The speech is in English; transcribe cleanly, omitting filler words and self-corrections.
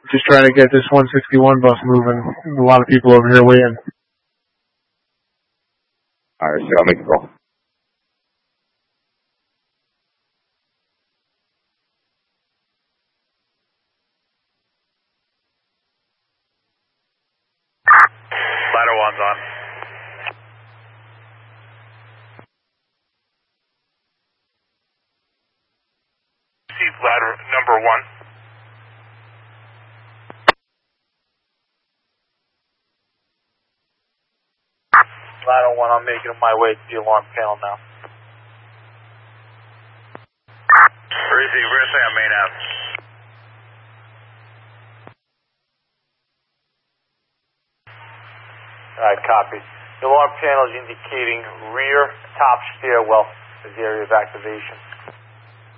Just trying to get this 161 bus moving. A lot of people over here waiting. Alright, so I'll make a call. Ladder 1's on. Seat ladder number 1. Ladder 1, I'm making my way to the alarm panel now. Receive, we're going to stay on main Ave. Alright, copy. The alarm panel is indicating rear top stairwell as the area of activation.